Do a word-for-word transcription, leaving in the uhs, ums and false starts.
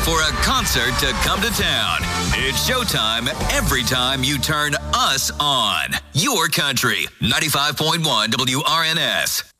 for a concert to come to town. It's showtime every time you turn us on. Your country, ninety-five point one W R N S.